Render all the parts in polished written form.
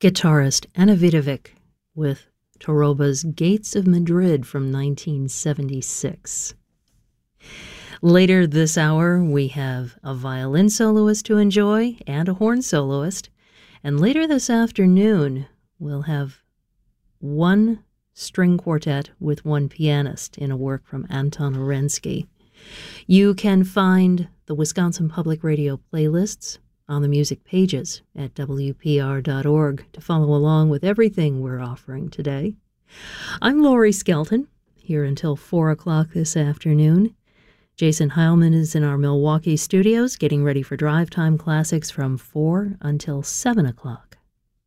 guitarist Ana Vidovic with Toroba's Gates of Madrid from 1976. Later this hour, we have a violin soloist to enjoy and a horn soloist. And later this afternoon, we'll have one string quartet with one pianist in a work from Anton Orensky. You can find the Wisconsin Public Radio playlists on the music pages at WPR.org to follow along with everything we're offering today. I'm Laurie Skelton, here until 4 o'clock this afternoon. Jason Heilman is in our Milwaukee studios, getting ready for Drive Time Classics from 4 until 7 o'clock.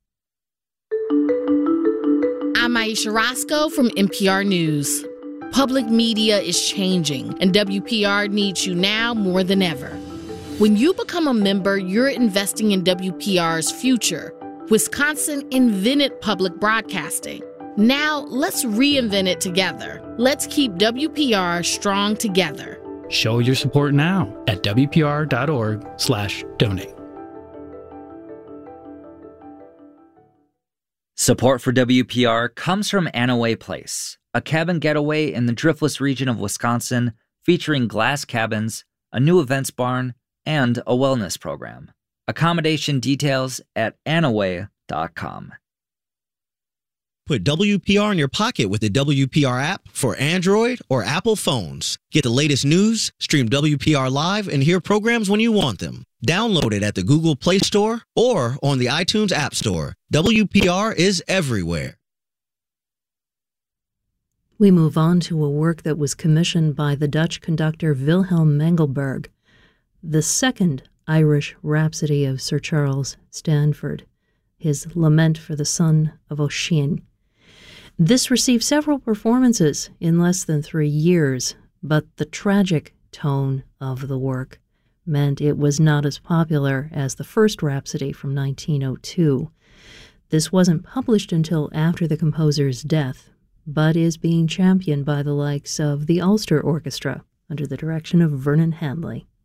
I'm Aisha Roscoe from NPR News. Public media is changing, and WPR needs you now more than ever. When you become a member, you're investing in WPR's future. Wisconsin invented public broadcasting. Now, let's reinvent it together. Let's keep WPR strong together. Show your support now at WPR.org/donate. Support for WPR comes from Anaway Place, a cabin getaway in the Driftless region of Wisconsin featuring glass cabins, a new events barn, and a wellness program. Accommodation details at anaway.com. Put WPR in your pocket with the WPR app for Android or Apple phones. Get the latest news, stream WPR live, and hear programs when you want them. Download it at the Google Play Store or on the iTunes App Store. WPR is everywhere. We move on to a work that was commissioned by the Dutch conductor Wilhelm Mengelberg, the second Irish Rhapsody of Sir Charles Stanford, his Lament for the Son of Ossian. This received several performances in less than 3 years, but the tragic tone of the work meant it was not as popular as the first Rhapsody from 1902. This wasn't published until after the composer's death, but is being championed by the likes of the Ulster Orchestra under the direction of Vernon Handley.